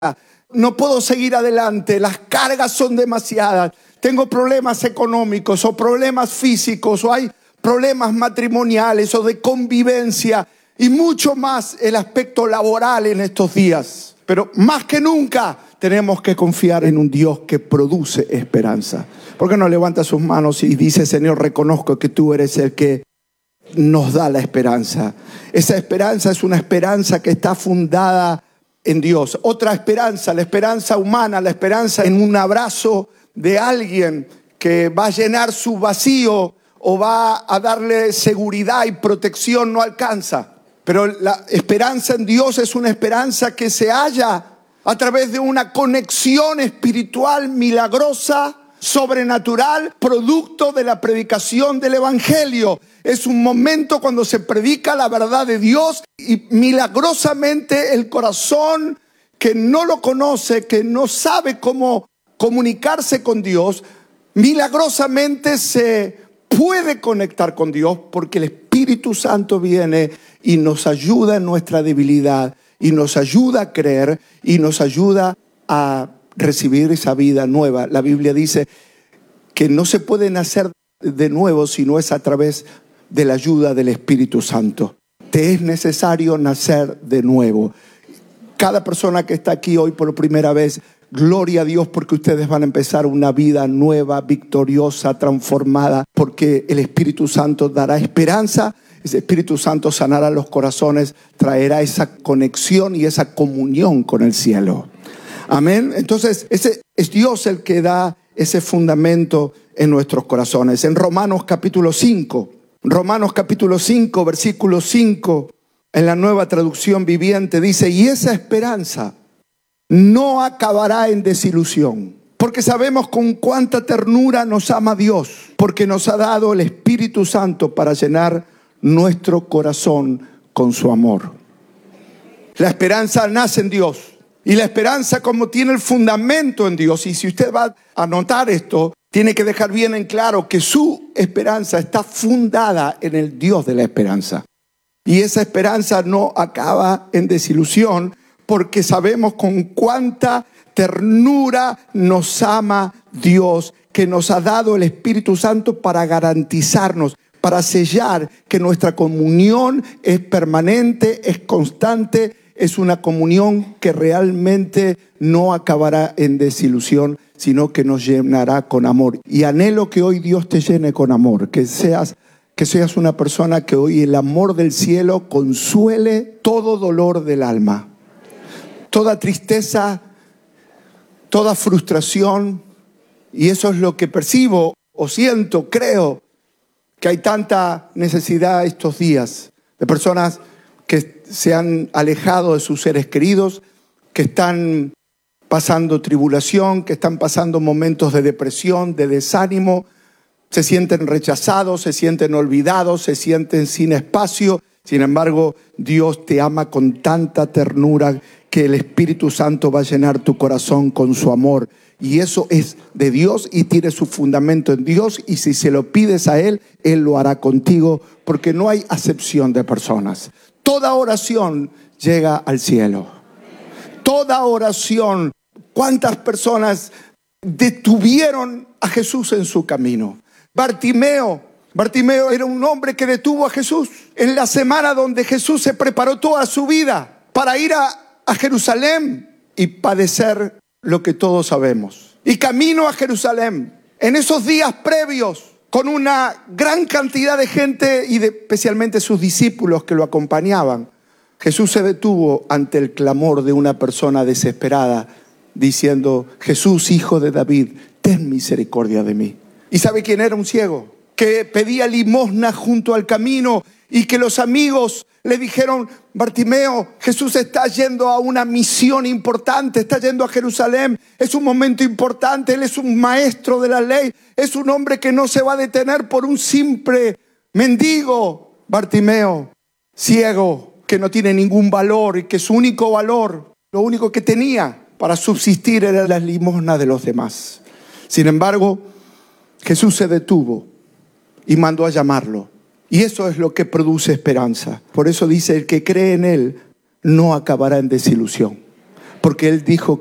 No puedo seguir adelante, las cargas son demasiadas. Tengo problemas económicos o problemas físicos o hay problemas matrimoniales o de convivencia y mucho más el aspecto laboral en estos días. Pero más que nunca tenemos que confiar en un Dios que produce esperanza. ¿Por qué no levanta sus manos y dice: Señor, reconozco que tú eres el que nos da la esperanza? Esa esperanza es una esperanza que está fundada en Dios. Otra esperanza, la esperanza humana, la esperanza en un abrazo de alguien que va a llenar su vacío o va a darle seguridad y protección, no alcanza. Pero la esperanza en Dios es una esperanza que se halla a través de una conexión espiritual milagrosa, sobrenatural, producto de la predicación del Evangelio. Es un momento cuando se predica la verdad de Dios y milagrosamente el corazón que no lo conoce, que no sabe cómo comunicarse con Dios, milagrosamente se puede conectar con Dios porque el Espíritu Santo viene y nos ayuda en nuestra debilidad y nos ayuda a creer y nos ayuda a recibir esa vida nueva. La Biblia dice que no se puede nacer de nuevo si no es a través de la ayuda del Espíritu Santo. Te es necesario nacer de nuevo. Cada persona que está aquí hoy por primera vez, gloria a Dios porque ustedes van a empezar una vida nueva, victoriosa, transformada, porque el Espíritu Santo dará esperanza. Ese Espíritu Santo sanará los corazones, traerá esa conexión y esa comunión con el cielo. Amén. Entonces, ese es Dios el que da ese fundamento en nuestros corazones. En Romanos capítulo 5, versículo 5, en la Nueva Traducción Viviente dice: y esa esperanza no acabará en desilusión, porque sabemos con cuánta ternura nos ama Dios, porque nos ha dado el Espíritu Santo para llenar nuestro corazón con su amor. La esperanza nace en Dios. Y la esperanza, como tiene el fundamento en Dios, y si usted va a notar esto, tiene que dejar bien en claro que su esperanza está fundada en el Dios de la esperanza. Y esa esperanza no acaba en desilusión, porque sabemos con cuánta ternura nos ama Dios, que nos ha dado el Espíritu Santo para garantizarnos, para sellar que nuestra comunión es permanente, es constante, es una comunión que realmente no acabará en desilusión, sino que nos llenará con amor. Y anhelo que hoy Dios te llene con amor, que seas una persona que hoy el amor del cielo consuele todo dolor del alma, toda tristeza, toda frustración. Y eso es lo que percibo o siento, creo, que hay tanta necesidad estos días de personas que se han alejado de sus seres queridos, que están pasando tribulación, que están pasando momentos de depresión, de desánimo, se sienten rechazados, se sienten olvidados, se sienten sin espacio. Sin embargo, Dios te ama con tanta ternura que el Espíritu Santo va a llenar tu corazón con su amor. Y eso es de Dios y tiene su fundamento en Dios. Y si se lo pides a Él, Él lo hará contigo, porque no hay acepción de personas. Toda oración llega al cielo. Toda oración. ¿Cuántas personas detuvieron a Jesús en su camino? Bartimeo era un hombre que detuvo a Jesús en la semana donde Jesús se preparó toda su vida para ir a Jerusalén y padecer lo que todos sabemos. Y camino a Jerusalén, en esos días previos, con una gran cantidad de gente y especialmente sus discípulos que lo acompañaban, Jesús se detuvo ante el clamor de una persona desesperada, diciendo: Jesús, hijo de David, ten misericordia de mí. ¿Y sabe quién era? Un ciego que pedía limosna junto al camino y que los amigos le dijeron: Bartimeo, Jesús está yendo a una misión importante, está yendo a Jerusalén, es un momento importante, Él es un maestro de la ley, es un hombre que no se va a detener por un simple mendigo. Bartimeo, ciego, que no tiene ningún valor y que su único valor, lo único que tenía para subsistir era la limosna de los demás. Sin embargo, Jesús se detuvo y mandó a llamarlo. Y eso es lo que produce esperanza. Por eso dice: el que cree en Él no acabará en desilusión. porque Él dijo